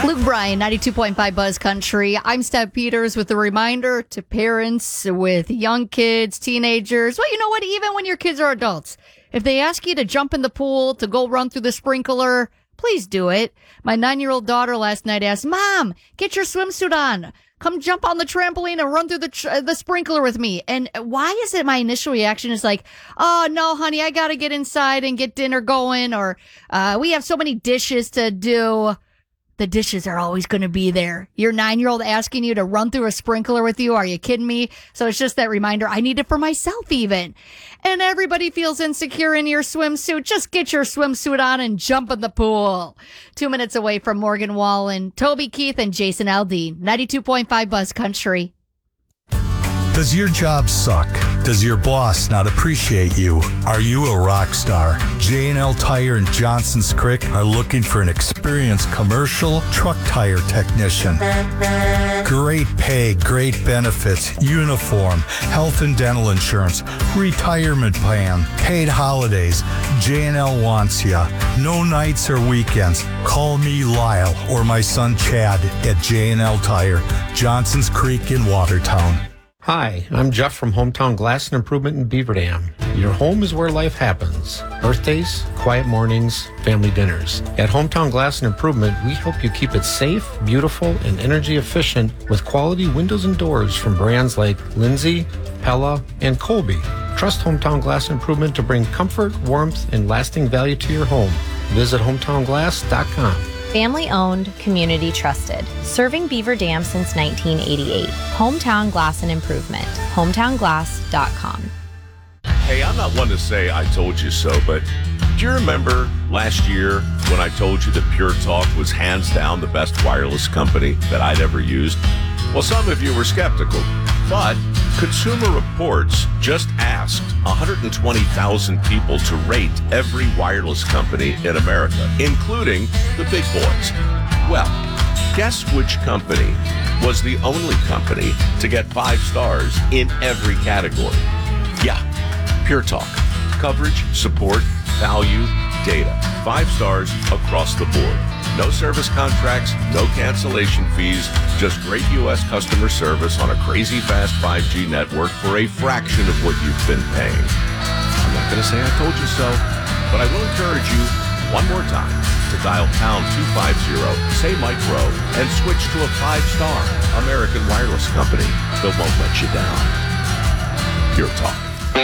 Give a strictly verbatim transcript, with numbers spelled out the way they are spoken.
Luke Bryan, ninety-two point five Buzz Country. I'm Steph Peters with a reminder to parents with young kids, teenagers. Well, you know what? Even when your kids are adults, if they ask you to jump in the pool, to go run through the sprinkler, please do it. My nine-year-old daughter last night asked, Mom, get your swimsuit on. Come jump on the trampoline and run through the tr- the sprinkler with me. And why is it my initial reaction is like, oh, no, honey, I got to get inside and get dinner going. Or uh, we have so many dishes to do. The dishes are always going to be there. Your nine-year-old asking you to run through a sprinkler with you. Are you kidding me? So it's just that reminder. I need it for myself even. And everybody feels insecure in your swimsuit. Just get your swimsuit on and jump in the pool. Two minutes away from Morgan Wallen, Toby Keith, and Jason Aldean. ninety-two point five Buzz Country. Does your job suck? Does your boss not appreciate you? Are you a rock star? J and L Tire and Johnson's Creek are looking for an experienced commercial truck tire technician. Great pay, great benefits, uniform, health and dental insurance, retirement plan, paid holidays. J and L wants ya. No nights or weekends. Call me Lyle or my son Chad at J and L Tire, Johnson's Creek in Watertown. Hi, I'm Jeff from Hometown Glass and Improvement in Beaver Dam. Your home is where life happens. Birthdays, quiet mornings, family dinners. At Hometown Glass and Improvement, we help you keep it safe, beautiful, and energy efficient with quality windows and doors from brands like Lindsay, Pella, and Colby. Trust Hometown Glass and Improvement to bring comfort, warmth, and lasting value to your home. Visit hometown glass dot com. Family owned, community trusted. Serving Beaver Dam since nineteen eighty-eight. Hometown Glass and Improvement. hometown glass dot com. Hey, I'm not one to say I told you so, but do you remember last year when I told you that Pure Talk was hands down the best wireless company that I'd ever used? Well, some of you were skeptical, but Consumer Reports just asked one hundred twenty thousand people to rate every wireless company in America, including the big boys. Well, guess which company was the only company to get five stars in every category? Yeah, Pure Talk. Coverage, support, value, data. Five stars across the board. No service contracts, no cancellation fees, just great U S customer service on a crazy fast five G network for a fraction of what you've been paying. I'm not going to say I told you so, but I will encourage you one more time to dial pound two fifty, say Mike Rowe, and switch to a five-star American wireless company that won't let you down. Pure Talk.